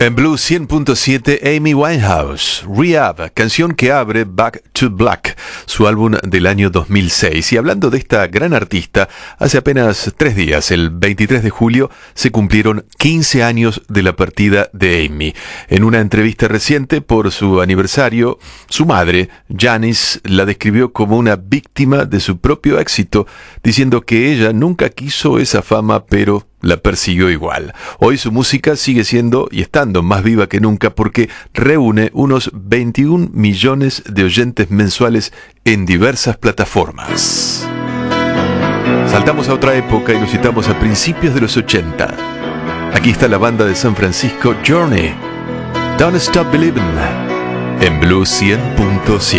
En Blue 100.7, Amy Winehouse, Rehab, canción que abre Back to Black, su álbum del año 2006. Y hablando de esta gran artista, hace apenas 3 días, el 23 de julio, se cumplieron 15 años de la partida de Amy. En una entrevista reciente por su aniversario, su madre, Janis, la describió como una víctima de su propio éxito, diciendo que ella nunca quiso esa fama, pero la persiguió igual. Hoy su música sigue siendo y estando más viva que nunca porque reúne unos 21 millones de oyentes mensuales en diversas plataformas. Saltamos a otra época y nos citamos a principios de los 80. Aquí está la banda de San Francisco, Journey. Don't Stop Believin', en Blue 100.7.